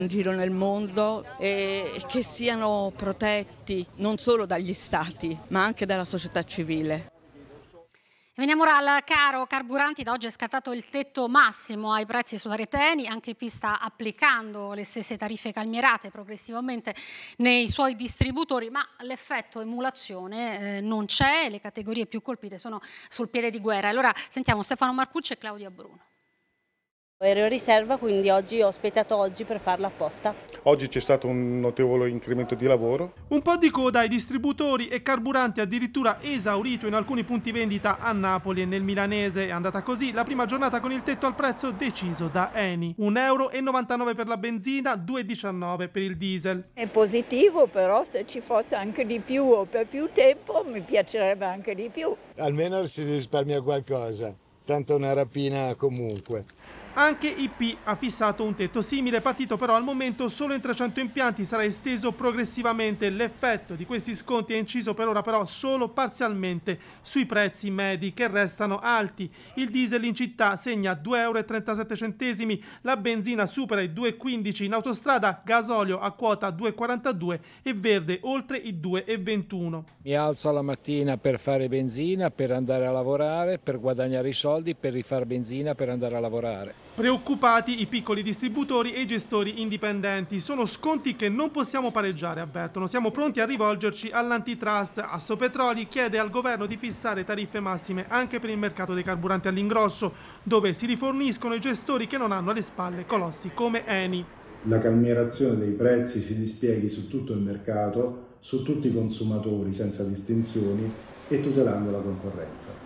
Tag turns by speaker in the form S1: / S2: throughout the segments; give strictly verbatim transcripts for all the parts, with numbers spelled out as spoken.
S1: in giro nel mondo e che siano protetti non solo dagli stati ma anche dalla società civile.
S2: Veniamo ora al caro carburanti. Da oggi è scattato il tetto massimo ai prezzi sulla rete Eni. Anche I P sta applicando le stesse tariffe calmierate progressivamente nei suoi distributori, ma l'effetto emulazione eh, non c'è. Le categorie più colpite sono sul piede di guerra. Allora sentiamo Stefano Marcucci e Claudia Bruno.
S3: Ero in riserva, quindi oggi ho aspettato oggi per farla apposta.
S4: Oggi c'è stato un notevole incremento di lavoro.
S5: Un po' di coda ai distributori e carburanti addirittura esaurito in alcuni punti vendita a Napoli e nel Milanese. È andata così la prima giornata con il tetto al prezzo deciso da Eni. un euro e novantanove per la benzina, due e diciannove per il diesel.
S6: È positivo, però se ci fosse anche di più o per più tempo mi piacerebbe anche di più.
S7: Almeno si risparmia qualcosa, tanto una rapina comunque.
S5: Anche I P ha fissato un tetto simile, partito però al momento solo in trecento impianti, sarà esteso progressivamente. L'effetto di questi sconti è inciso per ora però solo parzialmente sui prezzi medi che restano alti. Il diesel in città segna due euro e trentasette centesimi, la benzina supera i due e quindici in autostrada, gasolio a quota due e quarantadue e verde oltre i due e ventuno.
S8: Mi alzo la mattina per fare benzina, per andare a lavorare, per guadagnare i soldi, per rifare benzina, per andare a lavorare.
S5: Preoccupati i piccoli distributori e i gestori indipendenti. Sono sconti che non possiamo pareggiare, avvertono. Siamo pronti a rivolgerci all'antitrust. Assopetroli chiede al governo di fissare tariffe massime anche per il mercato dei carburanti all'ingrosso, dove si riforniscono i gestori che non hanno alle spalle colossi come Eni.
S9: La calmierazione dei prezzi si dispieghi su tutto il mercato, su tutti i consumatori senza distinzioni e tutelando la concorrenza.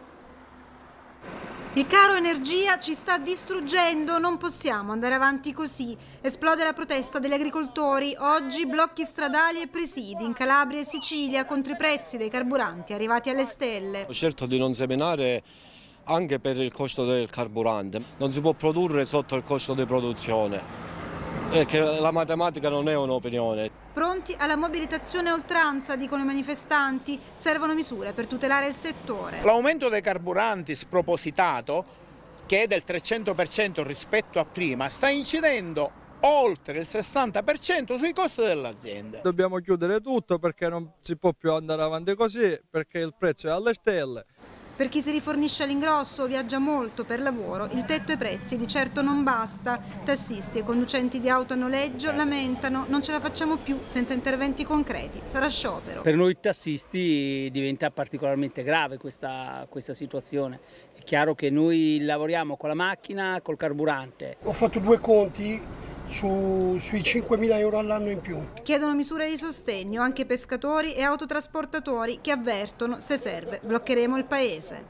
S10: Il caro energia ci sta distruggendo, non possiamo andare avanti così. Esplode la protesta degli agricoltori. Oggi blocchi stradali e presidi in Calabria e Sicilia contro i prezzi dei carburanti arrivati alle stelle.
S11: Ho scelto di non seminare anche per il costo del carburante. Non si può produrre sotto il costo di produzione, perché la matematica non è un'opinione.
S10: Pronti alla mobilitazione a oltranza, dicono i manifestanti. Servono misure per tutelare il settore.
S12: L'aumento dei carburanti spropositato, che è del trecento per cento rispetto a prima, sta incidendo oltre il sessanta per cento sui costi dell'azienda.
S13: Dobbiamo chiudere tutto perché non si può più andare avanti così, perché il prezzo è alle stelle.
S10: Per chi si rifornisce all'ingrosso o viaggia molto per lavoro, il tetto ai prezzi di certo non basta. Tassisti e conducenti di auto a noleggio lamentano: non ce la facciamo più senza interventi concreti, sarà sciopero.
S14: Per noi tassisti diventa particolarmente grave questa, questa situazione. È chiaro che noi lavoriamo con la macchina, col carburante.
S15: Ho fatto due conti Su, sui cinquemila euro all'anno in più.
S10: Chiedono misure di sostegno anche pescatori e autotrasportatori che avvertono: se serve bloccheremo il paese.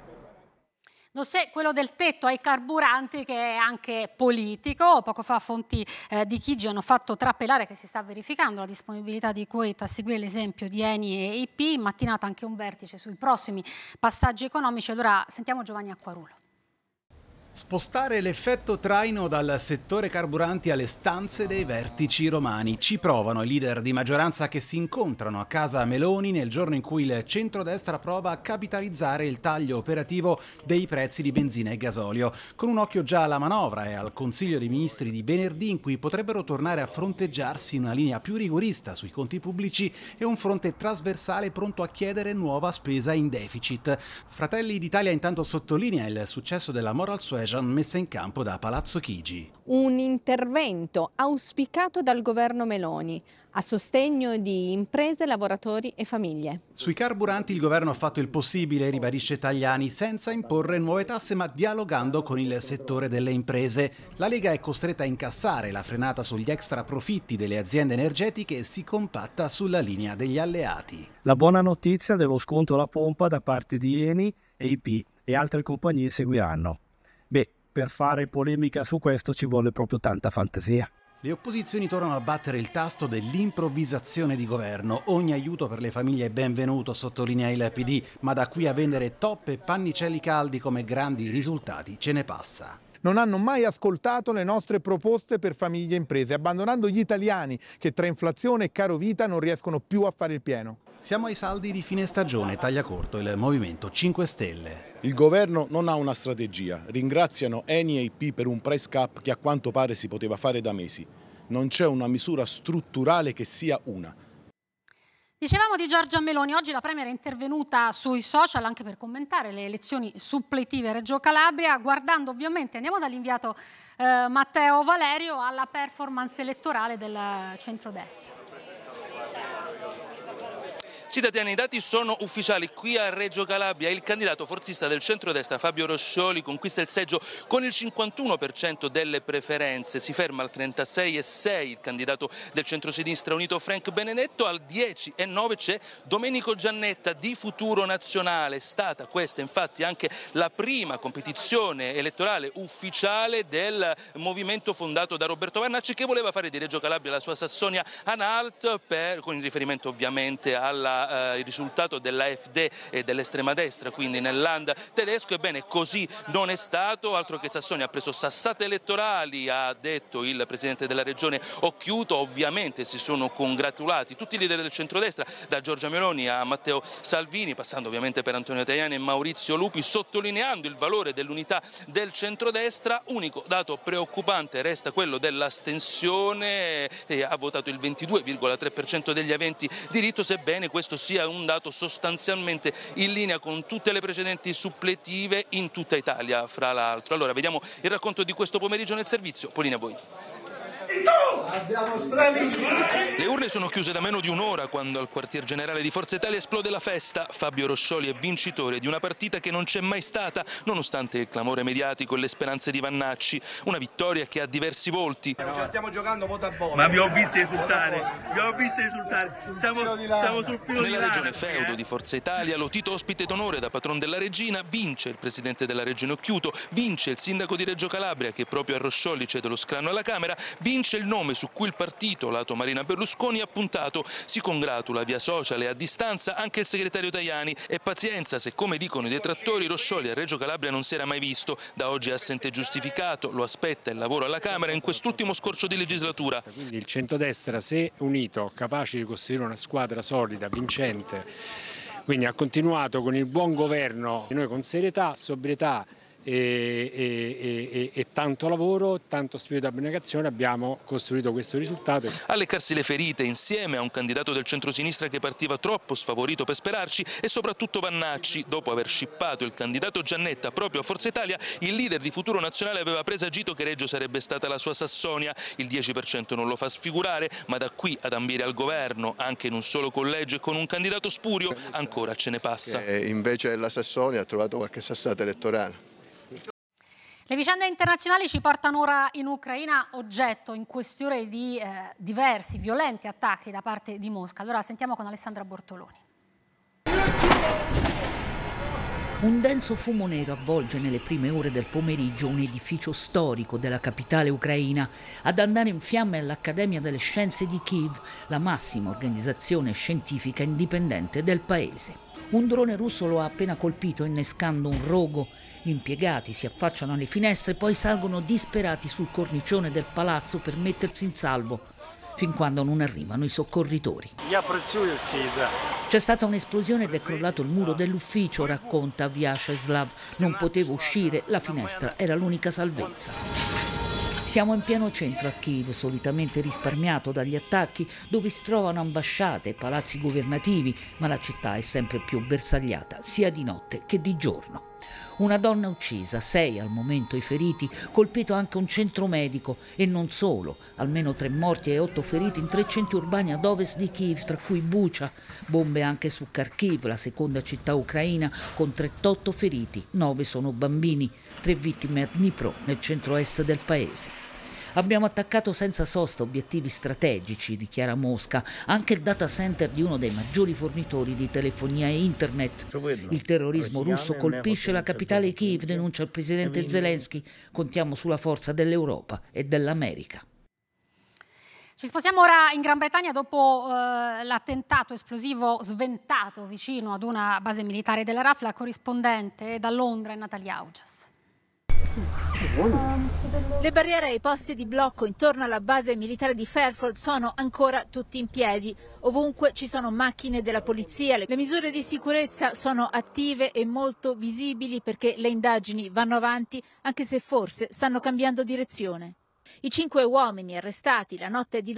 S2: Dossier quello del tetto ai carburanti, che è anche politico. Poco fa fonti eh, di Chigi hanno fatto trapelare che si sta verificando la disponibilità di Kuwait a seguire l'esempio di Eni e I P. In mattinata anche un vertice sui prossimi passaggi economici. Allora sentiamo Giovanni Acquarulo.
S16: Spostare l'effetto traino dal settore carburanti alle stanze dei vertici romani. Ci provano i leader di maggioranza che si incontrano a casa Meloni nel giorno in cui il centrodestra prova a capitalizzare il taglio operativo dei prezzi di benzina e gasolio, con un occhio già alla manovra e al Consiglio dei Ministri di venerdì, in cui potrebbero tornare a fronteggiarsi una linea più rigorista sui conti pubblici e un fronte trasversale pronto a chiedere nuova spesa in deficit. Fratelli d'Italia intanto sottolinea il successo della moral suasion messa in campo da Palazzo Chigi.
S17: Un intervento auspicato dal governo Meloni a sostegno di imprese, lavoratori e famiglie.
S16: Sui carburanti il governo ha fatto il possibile, ribadisce Tajani, senza imporre nuove tasse ma dialogando con il settore delle imprese. La Lega è costretta a incassare, la frenata sugli extra profitti delle aziende energetiche si compatta sulla linea degli alleati.
S18: La buona notizia dello sconto alla pompa da parte di Eni e I P e altre compagnie seguiranno. Beh, per fare polemica su questo ci vuole proprio tanta fantasia.
S16: Le opposizioni tornano a battere il tasto dell'improvvisazione di governo. Ogni aiuto per le famiglie è benvenuto, sottolinea il P D, ma da qui a vendere top e pannicelli caldi come grandi risultati ce ne passa.
S19: Non hanno mai ascoltato le nostre proposte per famiglie e imprese, abbandonando gli italiani che tra inflazione e caro vita non riescono più a fare il pieno.
S16: Siamo ai saldi di fine stagione, taglia corto il Movimento cinque Stelle.
S4: Il governo non ha una strategia, ringraziano Eni e I P per un price cap che a quanto pare si poteva fare da mesi. non c'è una misura strutturale che sia una.
S2: Dicevamo di Giorgia Meloni, oggi la Premier è intervenuta sui social anche per commentare le elezioni suppletive a Reggio Calabria, guardando ovviamente, andiamo dall'inviato eh, Matteo Valerio, alla performance elettorale del centrodestra.
S20: Sì, Tatiana, i dati sono ufficiali. Qui a Reggio Calabria il candidato forzista del centrodestra Fabio Roscioli conquista il seggio con il cinquantuno per cento delle preferenze. Si ferma al trentasei virgola sei per cento il candidato del centrosinistra unito Frank Benedetto. Al dieci virgola nove per cento c'è Domenico Giannetta di Futuro Nazionale. È stata questa infatti anche la prima competizione elettorale ufficiale del movimento fondato da Roberto Vannacci, che voleva fare di Reggio Calabria la sua Sassonia Anhalt, per, con il riferimento ovviamente alla Uh, il risultato della A F D e dell'estrema destra, quindi nel Land tedesco. Ebbene, così non è stato, altro che Sassonia ha preso sassate elettorali, ha detto il presidente della regione Occhiuto. Ovviamente si sono congratulati tutti i leader del centrodestra, da Giorgia Meloni a Matteo Salvini, passando ovviamente per Antonio Tajani e Maurizio Lupi, sottolineando il valore dell'unità del centrodestra. Unico dato preoccupante resta quello dell'astensione, e ha votato il ventidue virgola tre per cento degli aventi diritto, sebbene questo sia un dato sostanzialmente in linea con tutte le precedenti suppletive in tutta Italia, fra l'altro. Allora, vediamo il racconto di questo pomeriggio nel servizio. Polina, a voi. Le urne sono chiuse da meno di un'ora quando al quartier generale di Forza Italia esplode la festa. Fabio Roscioli è vincitore di una partita che non c'è mai stata, nonostante il clamore mediatico e le speranze di Vannacci. Una vittoria che ha diversi volti.
S21: Non ce la stiamo giocando voto a voto.
S20: Ma vi ho visto esultare, vi ho visto esultare. Siamo, siamo sul filo di lana. Nella regione feudo di Forza Italia, Lotito, ospite d'onore da patron della regina, vince il presidente della regione Occhiuto, vince il sindaco di Reggio Calabria, che proprio a Roscioli cede lo scranno alla Camera, vince il nome su cui il partito, lato Marina Berlusconi, ha puntato. Si congratula via social e a distanza anche il segretario Tajani. E pazienza se, come dicono i detrattori, Roscioli a Reggio Calabria non si era mai visto. Da oggi è assente giustificato, lo aspetta il lavoro alla Camera in quest'ultimo scorcio di legislatura.
S22: Quindi il centrodestra, se unito, capace di costruire una squadra solida, vincente, quindi ha continuato con il buon governo, noi con serietà, sobrietà E, e, e, e tanto lavoro, tanto spirito di abnegazione abbiamo costruito questo risultato.
S20: A leccarsi le ferite insieme a un candidato del centrosinistra che partiva troppo sfavorito per sperarci, e soprattutto Vannacci. Dopo aver scippato il candidato Giannetta proprio a Forza Italia, il leader di Futuro Nazionale aveva presagito che Reggio sarebbe stata la sua Sassonia. Il dieci per cento non lo fa sfigurare, ma da qui ad ambire al governo, anche in un solo collegio e con un candidato spurio, ancora ce ne passa.
S23: Che invece della Sassonia ha trovato qualche sassata elettorale.
S2: Le vicende internazionali ci portano ora in Ucraina, oggetto in queste ore di eh, diversi violenti attacchi da parte di Mosca. Allora sentiamo con Alessandra Bortoloni.
S24: Un denso fumo nero avvolge nelle prime ore del pomeriggio un edificio storico della capitale ucraina. Ad andare in fiamme è l'Accademia delle Scienze di Kiev, la massima organizzazione scientifica indipendente del paese. Un drone russo lo ha appena colpito innescando un rogo. Gli impiegati si affacciano alle finestre, poi salgono disperati sul cornicione del palazzo per mettersi in salvo, fin quando non arrivano i soccorritori. C'è stata un'esplosione ed è crollato il muro dell'ufficio, racconta Vyacheslav. Non potevo uscire, la finestra era l'unica salvezza. Siamo in pieno centro a Kiev, solitamente risparmiato dagli attacchi, dove si trovano ambasciate e palazzi governativi, ma la città è sempre più bersagliata, sia di notte che di giorno. Una donna uccisa, sei al momento i feriti, colpito anche un centro medico, e non solo, almeno tre morti e otto feriti in tre centri urbani ad ovest di Kiev, tra cui Bucha, bombe anche su Kharkiv, la seconda città ucraina, con trentotto feriti, nove sono bambini, tre vittime a Dnipro, nel centro-est del paese. Abbiamo attaccato senza sosta obiettivi strategici, dichiara Mosca, anche il data center di uno dei maggiori fornitori di telefonia e internet. Il terrorismo russo colpisce la capitale Kiev, denuncia il presidente Zelensky. Contiamo sulla forza dell'Europa e dell'America.
S2: Ci spostiamo ora in Gran Bretagna dopo eh, l'attentato esplosivo sventato vicino ad una base militare della R A F. La corrispondente da Londra è Natalia Augias.
S25: Le barriere e i posti di blocco intorno alla base militare di Fairford sono ancora tutti in piedi. Ovunque ci sono macchine della polizia. Le misure di sicurezza sono attive e molto visibili perché le indagini vanno avanti, anche se forse stanno cambiando direzione. I cinque uomini arrestati la notte di